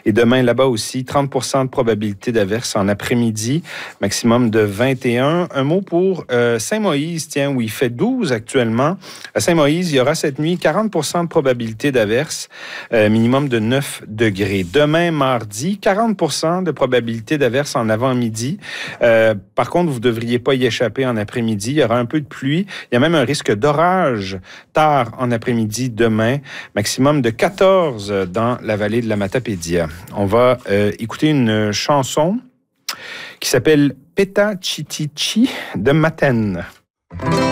Et demain, là-bas aussi, 30 de probabilité d'averse en après-midi, maximum de 21. Un mot pour Saint-Moïse, tiens, où il fait 12 actuellement. À Saint-Moïse, il y aura cette nuit 40 de probabilité d'averse, minimum de 9 degrés. Demain, mardi, 40 de probabilité d'averse en avant-midi. Par contre, vous ne devriez pas y échapper en après-midi. Il y aura un peu de pluie. Il y a même un risque d'orage tard en après-midi demain. Maximum de 14 dans la vallée de la Matapédia. On va écouter une chanson qui s'appelle Peta Chitichi de Matane.